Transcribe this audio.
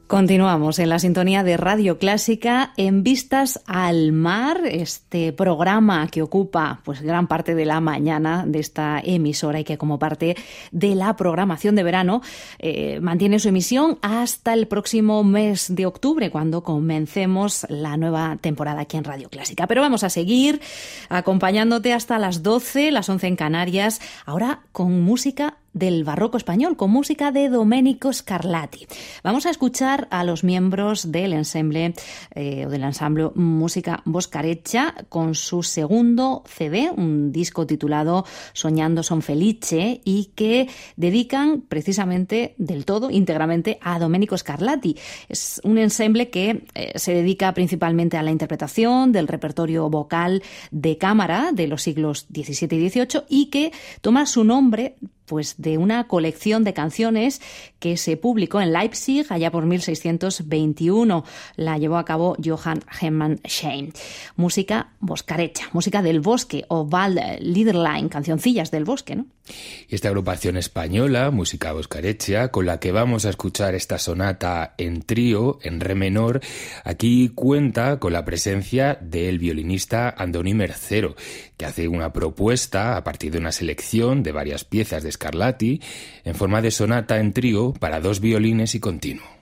Continuamos en la sintonía de Radio Clásica en Vistas al Mar, este programa que ocupa pues gran parte de la mañana de esta emisora y que como parte de la programación de verano mantiene su emisión hasta el próximo mes de octubre, cuando comencemos la nueva temporada aquí en Radio Clásica. Pero vamos a seguir acompañándote hasta las 12, las 11 en Canarias, ahora con música del barroco español, con música de Domenico Scarlatti. Vamos a escuchar a los miembros del ensemble o del ensamble Música Boscareccia con su segundo CD, un disco titulado Soñando son felice, y que dedican precisamente del todo, íntegramente, a Domenico Scarlatti. Es un ensemble que se dedica principalmente a la interpretación del repertorio vocal de cámara de los siglos XVII y XVIII y que toma su nombre pues de una colección de canciones que se publicó en Leipzig allá por 1621. La llevó a cabo Johann Hermann Schein. Música boscareccia, música del bosque o Waldliederlein, cancioncillas del bosque, ¿no? Y esta agrupación española, Música Boscareccia, con la que vamos a escuchar esta sonata en trío, en re menor, aquí cuenta con la presencia del violinista Andoni Mercero, que hace una propuesta a partir de una selección de varias piezas de Scarlatti en forma de sonata en trío para 2 violines y continuo.